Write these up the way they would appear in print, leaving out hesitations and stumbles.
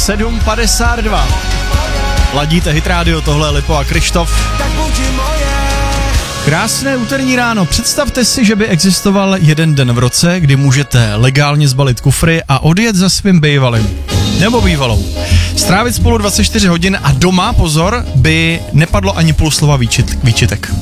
7:52. Ladíte Hit Radio, tohle je Lipo a Krištof. Krásné úterní ráno. Představte si, že by existoval jeden den v roce, kdy můžete legálně zbalit kufry a odjet za svým bývalým. Nebo bývalou. Strávit spolu 24 hodin a doma, pozor, by nepadlo ani půl slova výčitek.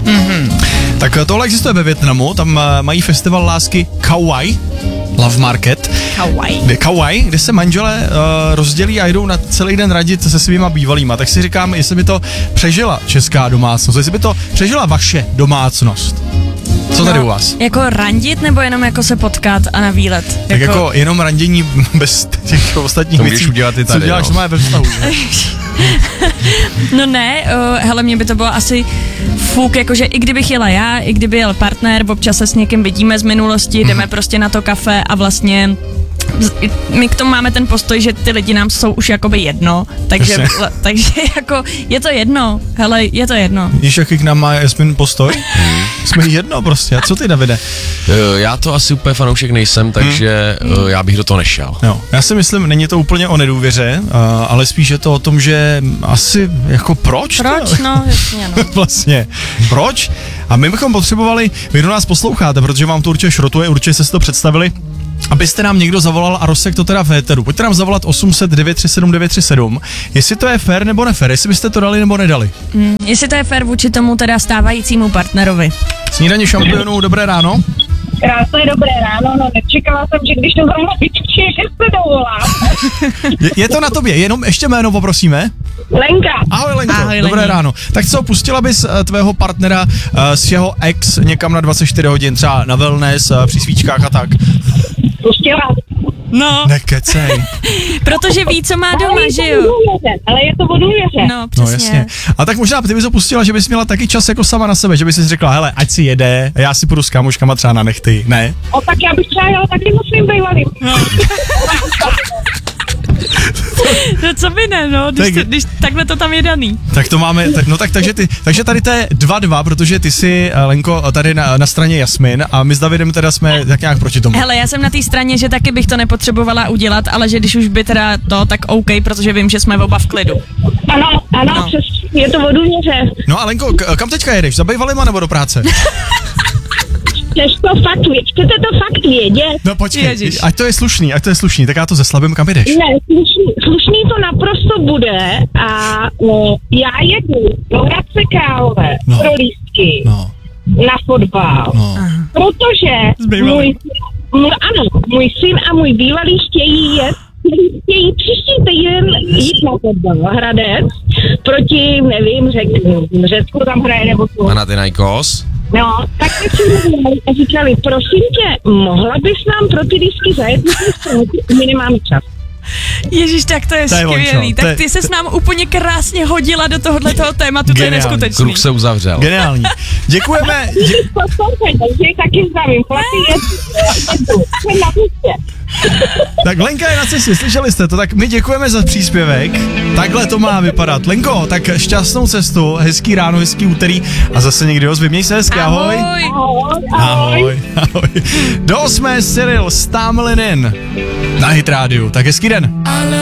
Tak tohle existuje ve Vietnamu, tam mají festival lásky Kauai, Love Market. Kauai, kde se manželé rozdělí a jdou na celý den radit se svýma bývalýma. Tak si říkám, jestli by to přežila česká domácnost, jestli by to přežila vaše domácnost. Co tady u vás? Jako randit nebo jenom jako se potkat a na výlet? Tak jako jenom randění bez těch ostatních věcí. Můžeš udělat i tady, co děláš doma ve vztahu, že? No ne, hele, mě by to bylo asi fuk, jakože i kdybych jela já, i kdyby jel partner, občas se s někým vidíme z minulosti, jdeme prostě na to kafe a my k tomu máme ten postoj, že ty lidi nám jsou už jakoby jedno, takže jako je to jedno, hele, je to jedno. Víš, jaký k nám má Jasmin postoj? Jsme jedno prostě, a co ty, Davide? Já to asi úplně fanoušek nejsem, takže já bych do toho nešel. Jo, já si myslím, není to úplně o nedůvěře, ale spíš je to o tom, že asi jako proč? No, jasně, no. Vlastně, proč? A my bychom potřebovali, vy do nás posloucháte, protože vám to určitě šrotuje, určitě jste si to představili, abyste nám někdo zavolal a rozsek to teda v éteru. Pojďte nám zavolat 800 937 937, jestli to je fér nebo nefér, jestli byste to dali nebo nedali. Jestli to je fér vůči tomu teda stávajícímu partnerovi. Snídaně šampionů, dobré ráno. Krásné dobré ráno, no nečekala jsem, že když to zrovna vyčučí, že se dovolám. Je to na tobě, jenom ještě jméno poprosíme. Lenka. Ahoj Lenko, Ahoj, dobré Leni. ráno. Tak co, pustila bys tvého partnera z jeho ex někam na 24 hodin, třeba na wellness, při svíčkách a tak? Pustila. No, Nekecej. protože ví, co má doma, že jo? Ale je to o důvěře. No, přesně. No jasně. A tak možná ty bys ho pustila, že bys měla taky čas jako sama na sebe, že bys si řekla, hele, ať si jede, a já si půjdu s kamoškama třeba na nechty, ne? O, tak já bych třeba jela taky musím bývalým. No co by ne, no, když takhle to tam je daný. Tak to máme, takže tady to je 2-2, protože ty jsi, Lenko, tady na straně Jasmin a my s Davidem teda jsme tak nějak proti tomu. Hele, já jsem na té straně, že taky bych to nepotřebovala udělat, ale že když už by teda to, tak OK, protože vím, že jsme oba v klidu. Ano, přesně, je to o důvěře. No a Lenko, kam teďka jedeš? Za bývalýma nebo do práce? Chcete to fakt vědět? No počkej, Ježiš. ať to je slušný, tak já to zeslabím, kam jdeš? Ne, slušný to naprosto bude a já jedu do Hradce Králové pro lístky na fotbal, protože můj syn a můj bývalý chtějí příští týden jít na fotbal Hradec proti, nevím, Řecku tam hraje nebo co. Panathinaikos. No, tak si říkali, prosím tě, mohla bys nám pro ty lístky zajet, my nemáme čas. Ježíš, tak to je skvělý. Tak ty se s nám úplně krásně hodila do tohohletoho tématu, to je neskutečný. Kruh se uzavřel. Geniální. Děkujeme. Takže ji taky zdravím. Tak Lenka je na cestě, slyšeli jste to, tak my děkujeme za příspěvek. Takhle to má vypadat. Lenko, tak šťastnou cestu, hezký ráno, hezký úterý a zase někdy ozvi. Měj se hezky, ahoj. Ahoj. Do 8. Cyril Stamlinin na Hit Radio. Tak hezký den.